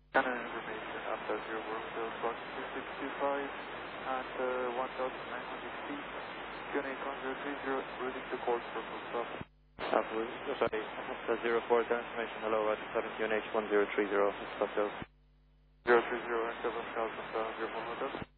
Canon information after 0 Bravo Squawk 2625 at 1,900 feet. QNH 1030, routing to course for full stop. Sorry, after 04, information, hello at 7 QNH 1030, stop those. 030 and 7,000, 0 Hotel.